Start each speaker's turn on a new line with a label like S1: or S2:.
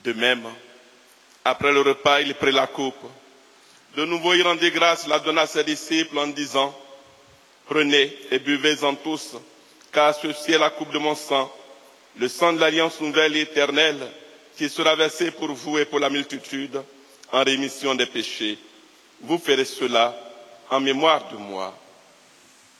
S1: De même, après le repas, il prit la coupe. De nouveau, il rendit grâce, la donna à ses disciples en disant, « Prenez et buvez-en tous, car ceci est la coupe de mon sang, le sang de l'alliance nouvelle et éternelle, qui sera versé pour vous et pour la multitude en rémission des péchés. Vous ferez cela en mémoire de moi. »